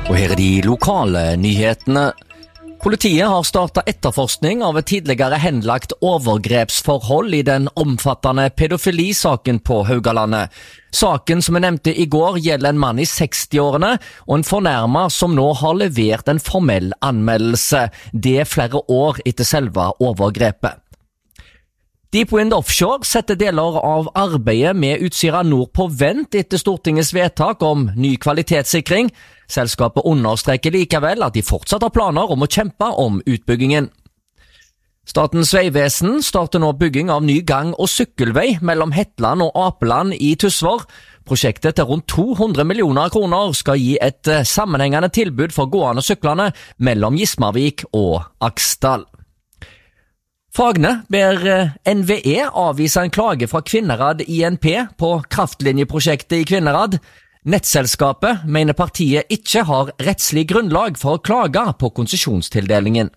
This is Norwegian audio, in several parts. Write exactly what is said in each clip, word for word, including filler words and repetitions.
Og her er de lokale nyhetene. Politiet har startet etterforskning av et tidligere henlagt overgrepsforhold i den omfattende pedofilisaken på Haugalandet. Saken som jeg nevnte i går gjelder en mann i sekstiårene og en fornærmet som nå har levert en formell anmeldelse. Det er flere år etter selve overgrepet. Deep Wind Offshore setter deler av arbeidet med Utsira Nord på vent etter Stortingets vedtak om ny kvalitetssikring. Selskapet understreker likevel at de fortsatt har planer om å kjempe om utbyggingen. Statens vegvesen starter nå bygging av ny gang- og sykkelvei mellom Hetland og Apeland i Tysvær. Prosjektet til rundt to hundre millioner kroner skal gi et sammenhengende tilbud for gående og syklende mellom Gismarvik og Aksdal. Fagne ber N V E avvise en klage fra Kvinnherad I N P på kraftlinjeprosjektet i Kvinnherad. Nettselskapet mener partiet ikke har rettslig grunnlag for å klage på konsesjonstildelingen.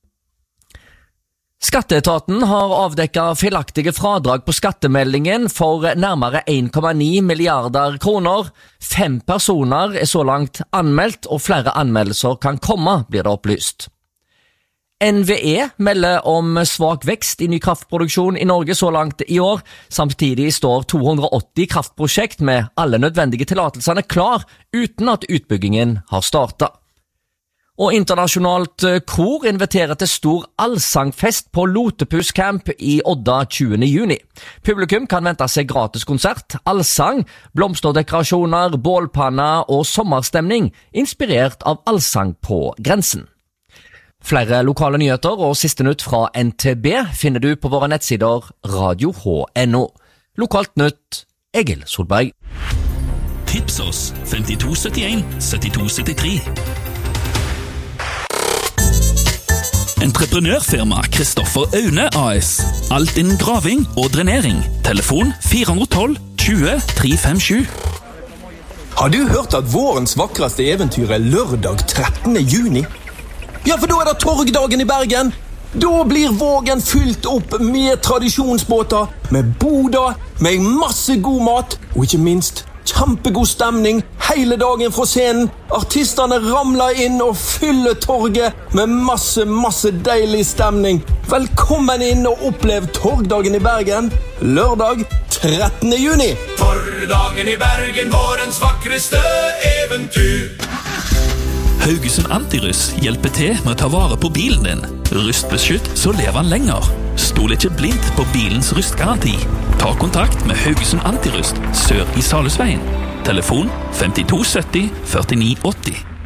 Skatteetaten har avdekket feilaktige fradrag på skattemeldingen for nærmere en komma ni milliarder kroner. Fem personer er så langt anmeldt, og flere anmeldelser kan komme, blir det opplyst. N V E melder om svak vekst i ny kraftproduksjon i Norge så langt i år. Samtidig står to hundre og åtti kraftprosjekt med alle nødvendige tillatelsene klar, uten at utbyggingen har startet. Og internasjonalt kor inviterer til stor allsangfest på Lotepus Camp i Odda tjuende juni. Publikum kan vente seg gratis konsert, allsang, blomsterdekorasjoner, bålpanner og sommerstemning, inspirert av allsang på grensen. Flere lokale nyheter og siste nytt fra N T B finner du på våre nettsider radio H punktum N O. Lokalt nytt, Egil Solberg. Tips oss femtito syttien syttito syttitre. Entreprenørfirma Kristoffer Aune A S. Alt innen graving og drenering. Telefon fire ett to tjue tre fem sju. Har du hørt at vårens vakreste eventyr er lørdag trettende juni? Ja, for da er det torgdagen i Bergen. Da blir Vågen fylt opp med tradisjonsbåter, med boder, med masse god mat, og ikke minst kjempegod stemning hele dagen fra scenen. Artisterne ramler inn og fyller torget med masse, masse deilig stemning. Velkommen inn og opplev torgdagen i Bergen, lørdag trettende juni. Torgdagen i Bergen, vårens vakreste eventyr. Haugesund Antirust hjelper til med å ta vare på bilen din. Rustbeskytt, så lever han lenger. Stol ikke blindt på bilens rustgaranti. Ta kontakt med Haugesund Antirust, sør i Salhusveien. Telefon femtito sytti førtini åtti.